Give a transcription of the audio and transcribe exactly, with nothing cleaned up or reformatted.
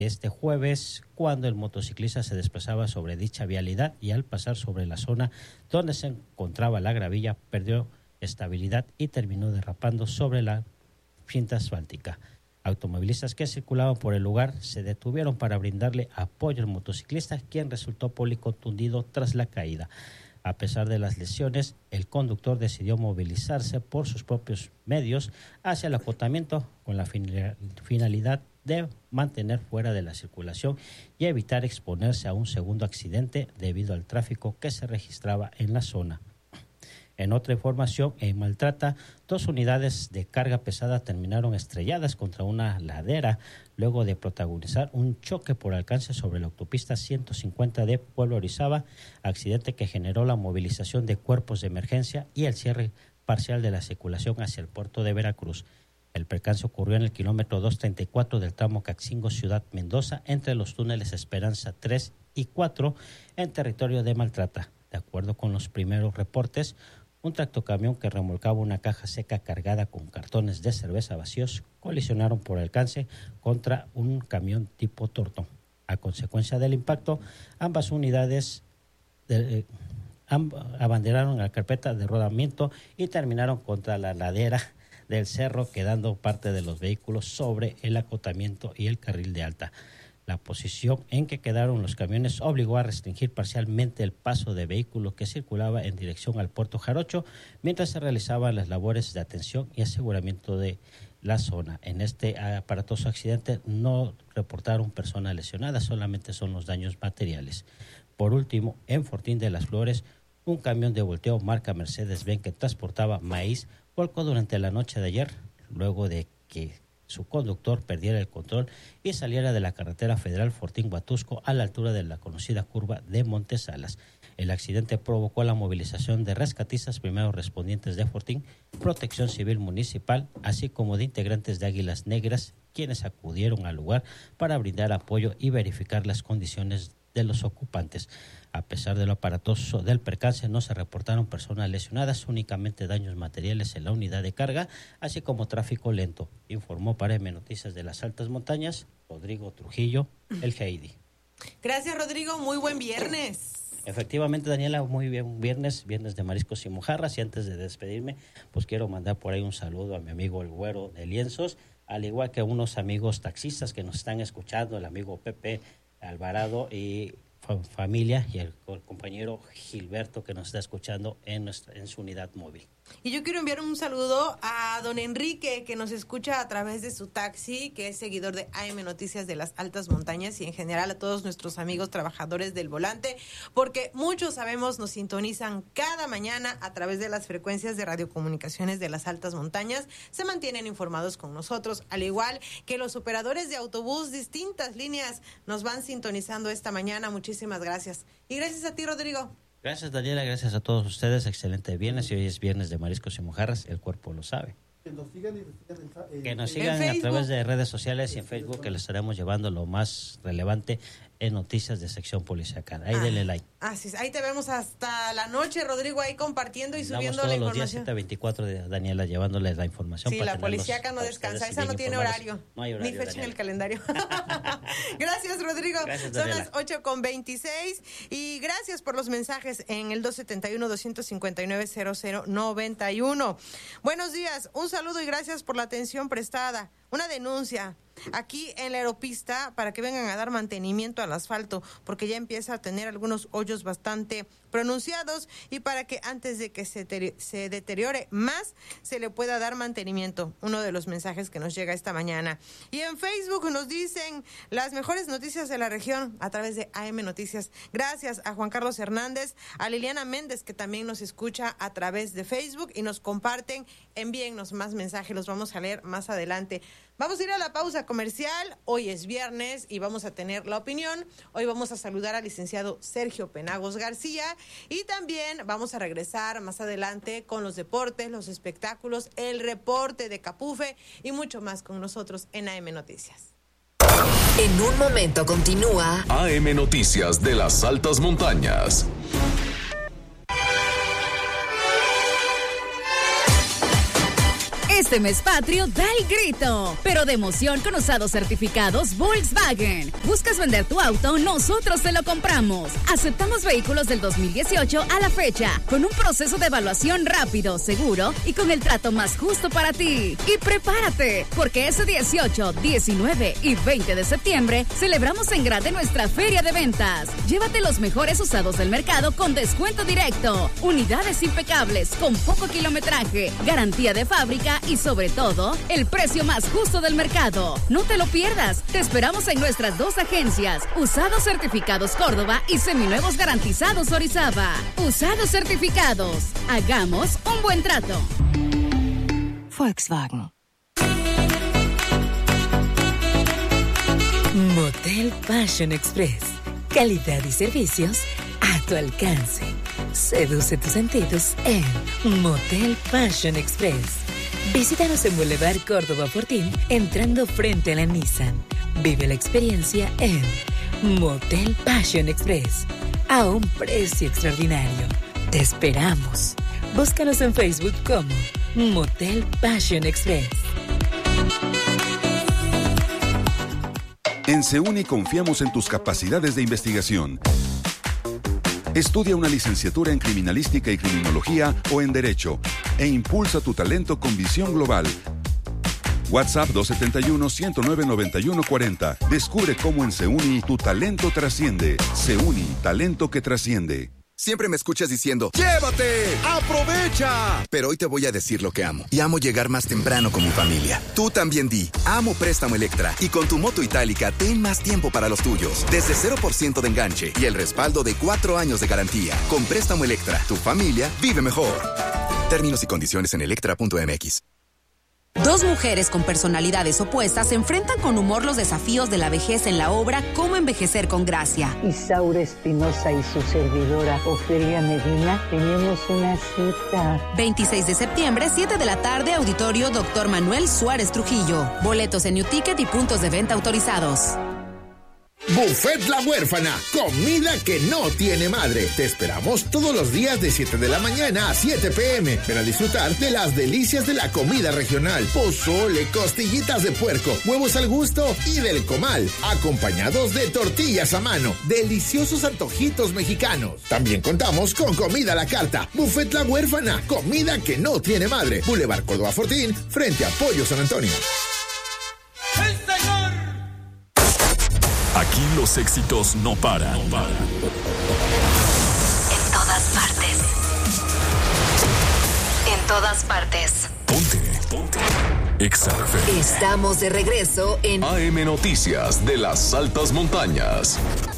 este jueves, cuando el motociclista se desplazaba sobre dicha vialidad y al pasar sobre la zona donde se encontraba la gravilla, perdió estabilidad y terminó derrapando sobre la cinta asfáltica. Automovilistas que circulaban por el lugar se detuvieron para brindarle apoyo al motociclista, quien resultó policontundido tras la caída. A pesar de las lesiones, el conductor decidió movilizarse por sus propios medios hacia el acotamiento con la finalidad de mantener fuera de la circulación y evitar exponerse a un segundo accidente debido al tráfico que se registraba en la zona. En otra información, en Maltrata, dos unidades de carga pesada terminaron estrelladas contra una ladera luego de protagonizar un choque por alcance sobre la autopista ciento cincuenta de Pueblo Orizaba, accidente que generó la movilización de cuerpos de emergencia y el cierre parcial de la circulación hacia el puerto de Veracruz. El percance ocurrió en el kilómetro doscientos treinta y cuatro del tramo Caxingo-Ciudad Mendoza, entre los túneles Esperanza tres y cuatro, en territorio de Maltrata. De acuerdo con los primeros reportes, un tractocamión que remolcaba una caja seca cargada con cartones de cerveza vacíos colisionaron por alcance contra un camión tipo Torto. A consecuencia del impacto, ambas unidades de, eh, amb- abanderaron la carpeta de rodamiento y terminaron contra la ladera del cerro, quedando parte de los vehículos sobre el acotamiento y el carril de alta. La posición en que quedaron los camiones obligó a restringir parcialmente el paso de vehículos que circulaba en dirección al puerto Jarocho mientras se realizaban las labores de atención y aseguramiento de la zona. En este aparatoso accidente no reportaron personas lesionadas, solamente son los daños materiales. Por último, en Fortín de las Flores, un camión de volteo marca Mercedes-Benz que transportaba maíz volcó durante la noche de ayer, luego de que su conductor perdiera el control y saliera de la carretera federal Fortín-Huatusco a la altura de la conocida curva de Montesalas. El accidente provocó la movilización de rescatistas primeros respondientes de Fortín, Protección Civil Municipal, así como de integrantes de Águilas Negras, quienes acudieron al lugar para brindar apoyo y verificar las condiciones de los ocupantes. A pesar de lo aparatoso del percance, no se reportaron personas lesionadas, únicamente daños materiales en la unidad de carga, así como tráfico lento, informó para M Noticias de las Altas Montañas, Rodrigo Trujillo, el G I D I. Gracias, Rodrigo, muy buen viernes. Efectivamente, Daniela, muy bien, viernes, viernes de mariscos y mojarras, y antes de despedirme, pues quiero mandar por ahí un saludo a mi amigo el Güero de Lienzos, al igual que a unos amigos taxistas que nos están escuchando, el amigo Pepe Alvarado y familia, y el, el compañero Gilberto que nos está escuchando en, nuestra, en su unidad móvil. Y yo quiero enviar un saludo a don Enrique, que nos escucha a través de su taxi, que es seguidor de A M Noticias de las Altas Montañas, y en general a todos nuestros amigos trabajadores del volante, porque muchos sabemos nos sintonizan cada mañana a través de las frecuencias de radiocomunicaciones de las Altas Montañas, se mantienen informados con nosotros, al igual que los operadores de autobús, distintas líneas nos van sintonizando esta mañana. Muchísimas gracias. Y gracias a ti, Rodrigo. Gracias, Daniela, gracias a todos ustedes, excelente viernes, y hoy es viernes de mariscos y mojarras, el cuerpo lo sabe. Que nos sigan, y nos sigan en, que nos en sigan Facebook. A través de redes sociales y en Facebook, que les estaremos llevando lo más relevante en noticias de sección policíaca. Ahí ah, denle like. Así es, ahí te vemos hasta la noche, Rodrigo, ahí compartiendo y Estamos subiendo todos la los información. días siete a veinticuatro de Daniela llevándoles la información. Sí, para la policíaca no descansa, esa no tiene horario, no hay horario, ni fecha Daniela. en el calendario. Gracias, Rodrigo. Gracias, Son las ocho con veintiséis y gracias por los mensajes en el dos setenta y uno, doscientos cincuenta y nueve, cero cero noventa y uno. Buenos días, un saludo y gracias por la atención prestada. Una denuncia aquí en la aeropista para que vengan a dar mantenimiento al asfalto, porque ya empieza a tener algunos hoyos bastante pronunciados, y para que antes de que se, te, se deteriore más, se le pueda dar mantenimiento. Uno de los mensajes que nos llega esta mañana. Y en Facebook nos dicen las mejores noticias de la región a través de A M Noticias. Gracias a Juan Carlos Hernández, a Liliana Méndez, que también nos escucha a través de Facebook y nos comparten. Envíennos más mensajes, los vamos a leer más adelante. Vamos a ir a la pausa comercial. Hoy es viernes y vamos a tener la opinión. Hoy vamos a saludar al licenciado Sergio Penagos García, y también vamos a regresar más adelante con los deportes, los espectáculos, el reporte de Capufe y mucho más con nosotros en A M Noticias. En un momento continúa A M Noticias de las Altas Montañas. Este mes patrio da el grito, pero de emoción con usados certificados Volkswagen. ¿Buscas vender tu auto? Nosotros te lo compramos. Aceptamos vehículos del dos mil dieciocho a la fecha, con un proceso de evaluación rápido, seguro y con el trato más justo para ti. Y prepárate, porque ese dieciocho, diecinueve y veinte de septiembre celebramos en grande nuestra feria de ventas. Llévate los mejores usados del mercado con descuento directo, unidades impecables, con poco kilometraje, garantía de fábrica y sobre todo, el precio más justo del mercado. No te lo pierdas. Te esperamos en nuestras dos agencias, Usados Certificados Córdoba y Seminuevos Garantizados Orizaba. Usados Certificados. Hagamos un buen trato. Volkswagen. Motel Passion Express. Calidad y servicios a tu alcance. Seduce tus sentidos en Motel Passion Express. Visítanos en Boulevard Córdoba Fortín, entrando frente a la Nissan. Vive la experiencia en Motel Passion Express, a un precio extraordinario. Te esperamos. Búscanos en Facebook como Motel Passion Express. En SEUNI confiamos en tus capacidades de investigación. Estudia una licenciatura en Criminalística y Criminología o en Derecho e impulsa tu talento con visión global. WhatsApp dos siete uno, uno cero nueve, nueve uno cuatro cero. Descubre cómo en SEUNI tu talento trasciende. SEUNI, talento que trasciende. Siempre me escuchas diciendo, ¡llévate! ¡Aprovecha! Pero hoy te voy a decir lo que amo. Y amo llegar más temprano con mi familia. Tú también di, amo Préstamo Electra. Y con tu moto itálica, ten más tiempo para los tuyos. Desde cero por ciento de enganche y el respaldo de cuatro años de garantía. Con Préstamo Electra, tu familia vive mejor. Términos y condiciones en electra punto m x. Dos mujeres con personalidades opuestas se enfrentan con humor los desafíos de la vejez en la obra Cómo envejecer con gracia. Isaura Espinosa y su servidora Ofelia Medina tenemos una cita. veintiséis de septiembre, siete de la tarde, Auditorio Doctor Manuel Suárez Trujillo. Boletos en New Ticket y puntos de venta autorizados. Buffet La Huérfana, comida que no tiene madre. Te esperamos todos los días de siete de la mañana a siete pe eme. Ven a disfrutar de las delicias de la comida regional. Pozole, costillitas de puerco, huevos al gusto y del comal, acompañados de tortillas a mano. Deliciosos antojitos mexicanos. También contamos con comida a la carta. Buffet La Huérfana, comida que no tiene madre. Boulevard Córdoba Fortín, frente a Pollo San Antonio. Aquí los éxitos no paran. No paran. En todas partes. En todas partes. Ponte. Ponte. Exa F M. Estamos de regreso en A M Noticias de las Altas Montañas.